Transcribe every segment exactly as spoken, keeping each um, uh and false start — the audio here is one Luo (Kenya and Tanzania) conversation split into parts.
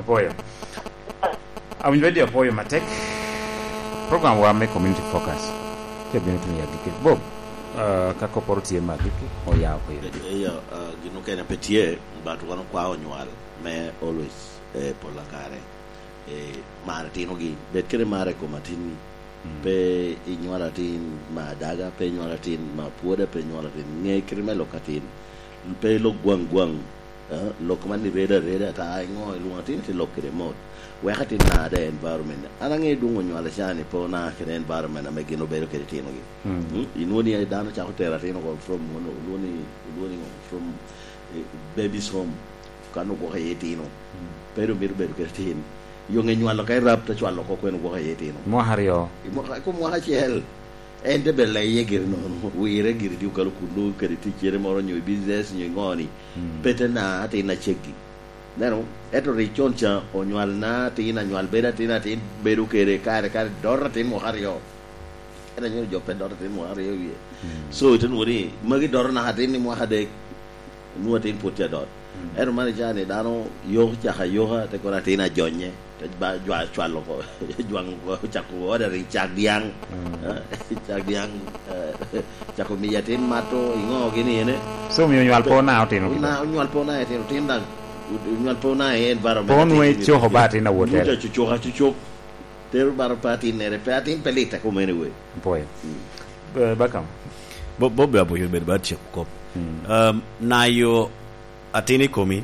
apoyo awinjwedio apoyo matek program wa me community focus ke bino tunya gike bob uh, kako portie magike o ya ko yele ya gino kena petie but wano kwa onywal me always eh, pola kare eh, martino gi bet kere mare ko matini mm. pe inywala tin ma daga pe inywala tin ma puoda pe inywala tin nge krime lokatin pe lo gwang gwang uh, lo komani reda reda ta ngo luatin ti lokere mod wakati na da environment anange dungo nywala shani po na kene environment na megino bero kere tino gi mm. mm? inoni ay dano cha hotela tino ko from mono loni loni from eh, baby's home kanu ko hayetino mm. pero mir bero kere tino yo nge nywala kay rap ta chwalo ko ko ko hayetino mo hario mo ko mo ha chel ende bella yegir no wire gir di ko kundu kere ti chere moro nyoy business nyoy ngoni mm. petena ate na cheki nero eto richoncha onywal na tina nywal beda tina tin beru kere kare kare dorratin mo hario ena nyoy jope dorratin mo hario ye mm. so iten wori magi dorna hatin mo hade nuatin putia dot mm. ero mane jane dano yo cha yo ha te ko tina jonye te ba jwa chwalo ko jwang ko chako oda ri chak diang chak diang chako miyatin mato ingo gini ne so mi nywal po na otino na nywal po na etino tinda nywal po na e environment po no e cho hobati na wotel cho cho ha cho ter bar pati ne repatin pelita come ne we poi bakam bo bo ba bo yo be ba che ko um na yo atini komi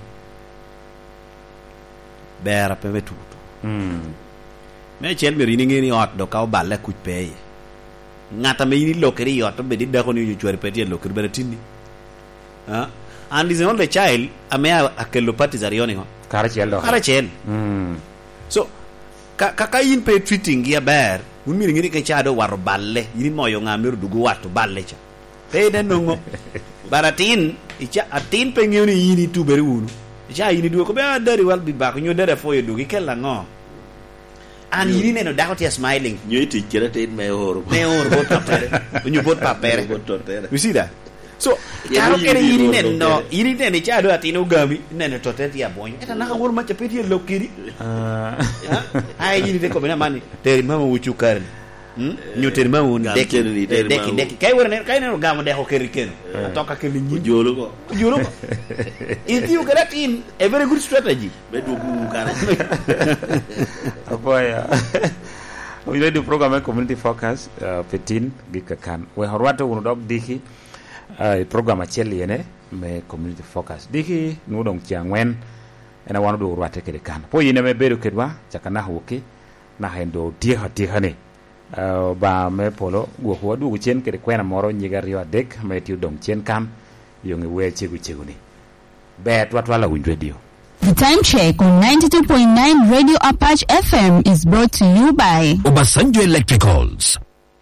bera pe vetu Mm. Me chel mi rini ngini ot do ka balle ku peye. Ngata me yini lokeri ot be di da ko ni chwere peti lokeri be tindi. Ah, and is only child ame akello pati zarioni ho. Kara chel do. Kara chel. Mm. So ka ka yin pe treating ya ber, un mi ngini ke chado war balle, yini moyo ngameru dugu watu balle cha. Pe den nongo. Baratin icha atin pe ngini yini tu beri unu. Ja yini duko be adari wal bi ba ko nyo dere fo yedu gi kella ngo an yini neno da ko tia smiling nyo ti kira te me horo me horo bot papere nyo bot papere bot tortere you see that so karo kere yini neno yini neno cha do atino gami neno tortere ya boy eta na wor ma chapeti lokiri ah ay yini de ko bena mani teri mama wuchu karni Hmm? Nyo terima un deki deki deki kay wor ne kay ne gamu de ho keri ken atoka ken ni jolo ko jolo ko if you get in a very good strategy be do ku kara apoya we do program community focus uh, petin gikakan we horwato wono dog diki uh, program acheli ene me community focus diki no dong changwen ena wano do horwate kede kan po yine me beru kedwa chakana hoki na hendo tie hati hane Uh, ba me polo go ho du chen ke kwena moro nyiga riwa dek me tiu dom chen kam yongi we chegu chegu ni bet wat wala win radio. The time check on ninety-two point nine Radio Apache F M is brought to you by Obasanjo Electricals.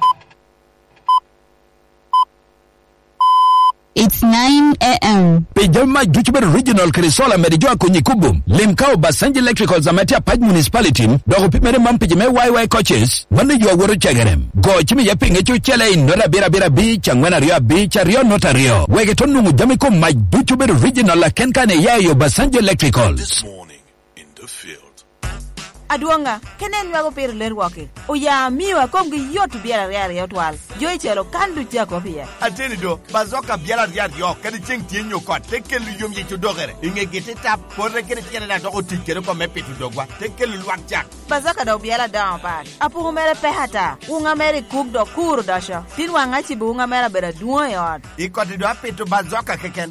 It's nine a.m. Pejama Juchber Regional Krisola Merijua Kunyikubum. Limkao Basanji Electricals Amatia Paj Municipality. Dogo Pimere Mampijame Y Y coaches. Wanda you are Wuru Chagarem. Go Chimi Yaping Echu Chele in Nora Bira Bira Beach and Wena Rio Beach Rio Nota Rio. Wegetonu Jamiko Mike Juchber Regional Kenkane Yayo Basanji Electricals. This morning in the field. Aduanga, kenen wago per ler wake. O ya miwa komgi yotu biara riari yotwal. Joy chelo kandu chako pia. Ateni do, bazoka biara riari yo, kani cheng tienyo kwa, teke lu yom yichu dogere. Inge gete tap, porre kene tiene na doko tikere kwa mepe tu dogwa, teke lu luak chak. Bazoka do biara down pad. Apu humere pehata, unga mere kuk do kuru dasha. Tin wanga chibu unga mere bera duwa yod. Iko ti do ape tu bazoka keken.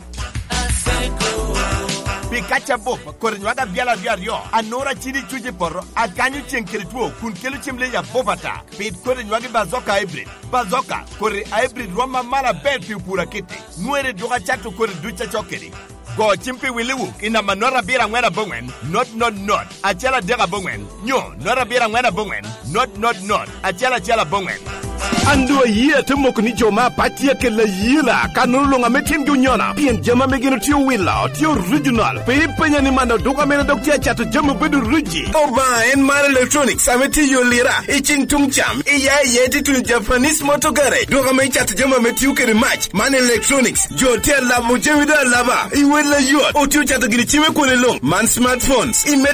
Pikacha bop korenwaga biala biario anora chini chuje porro aganyu chenkere tuo kun kelu chimle ya bopata pit korenwaga bazoka hybrid bazoka kore hybrid roma mala bel pura kete nuere doga chato kore ducha chokeri go chimpe wiliwu ina manora bira ngwena bongwen not not not achela dega bongwen nyo nora bira ngwena bongwen not not not achela chela bongwen ando yie te moko ni joma patia ke la yila kanulu nga metin junyona pien jama megino tio willa tio regional pe penya ni manda doka mena doktia chato jama bedu ruji oba en mar electronics ameti yo lira iching tungcham iya yeti tu Japanese motogare doka me chato jama metiu ke match man electronics jo tel la mujewida laba iwela yo o tio chato gini chiwe ko le long man smartphones